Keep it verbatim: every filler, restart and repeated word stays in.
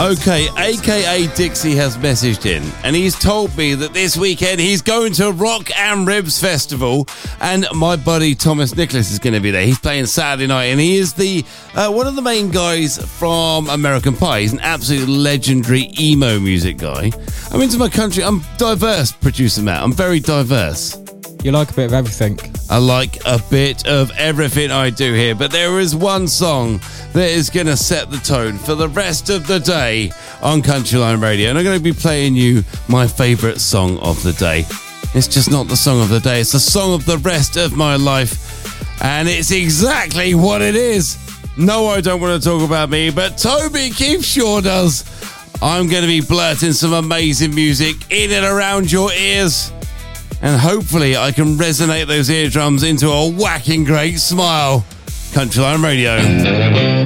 Okay, A K A Dixie has messaged in, and he's told me that this weekend he's going to Rock and Ribs Festival, and my buddy Thomas Nicholas is going to be there. He's playing Saturday night, and he is the uh, one of the main guys from American Pie. He's an absolute legendary emo music guy. I'm into my country. I'm diverse, producer Matt. I'm very diverse. You like a bit of everything. I like a bit of everything I do here, but there is one song that is going to set the tone for the rest of the day on Countryline Radio, and I'm going to be playing you my favourite song of the day. It's just not the song of the day, it's the song of the rest of my life, and it's exactly what it is. No, I don't want to talk about me, but Toby Keith sure does. I'm going to be blurting some amazing music in and around your ears, and hopefully I can resonate those eardrums into a whacking great smile. Countryline Radio.